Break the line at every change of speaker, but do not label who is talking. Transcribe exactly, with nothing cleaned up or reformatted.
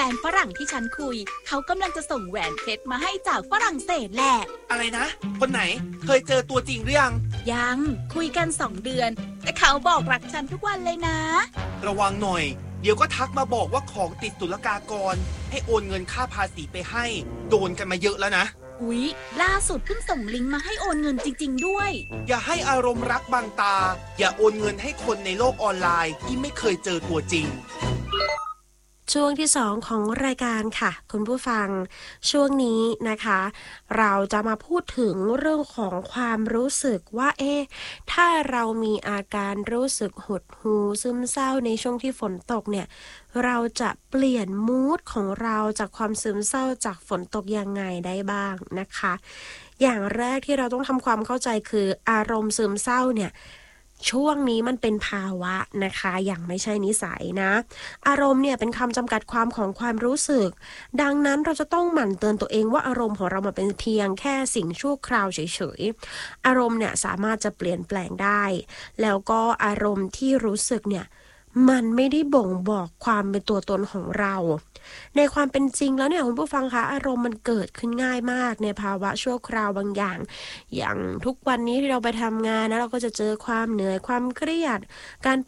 นฝรั่งที่ฉันคุยเขากำลังจะส่งแหวนเพชรมาให้จากฝรั่งเศสแหละ
อะไรนะคนไหนเคยเจอตัวจริงหรือยัง
ยังคุยกันสองเดือนแต่เขาบอกรักฉันทุกวันเลยนะ
ระวังหน่อยเดี๋ยวก็ทักมาบอกว่าของติดศุลกากรให้โอนเงินค่าภาษีไปให้โดนกันมาเยอะแล้วนะ
อุ๊ยล่าสุดเพิ่งส่งลิงก์มาให้โอนเงินจริงๆด้วย
อย่าให้อารมณ์รักบังตาอย่าโอนเงินให้คนในโลกออนไลน์ที่ไม่เคยเจอตัวจริง
ช่วงที่สองของรายการค่ะคุณผู้ฟังช่วงนี้นะคะเราจะมาพูดถึงเรื่องของความรู้สึกว่าเอ๊ะถ้าเรามีอาการรู้สึกหดหู่ซึมเศร้าในช่วงที่ฝนตกเนี่ยเราจะเปลี่ยนมูดของเราจากความซึมเศร้าจากฝนตกยังไงได้บ้างนะคะอย่างแรกที่เราต้องทำความเข้าใจคืออารมณ์ซึมเศร้าเนี่ยช่วงนี้มันเป็นภาวะนะคะอย่างไม่ใช่นิสัยนะอารมณ์เนี่ยเป็นคำจำกัดความของความรู้สึกดังนั้นเราจะต้องหมั่นเตือนตัวเองว่าอารมณ์ของเรามันเป็นเพียงแค่สิ่งชั่วคราวเฉยๆอารมณ์เนี่ยสามารถจะเปลี่ยนแปลงได้แล้วก็อารมณ์ที่รู้สึกเนี่ยมันไม่ได้บ่งบอกความเป็นตัวตนของเราในความเป็นจริงแล้วเนี่ยคุณผู้ฟังคะอารมณ์มันเกิดขึ้นง่ายมากในภาวะชั่วคราวบางอย่างอย่างทุกวันนี้ที่เราไปทำงานนะเราก็จะเจอความเหนื่อยความเครียดการ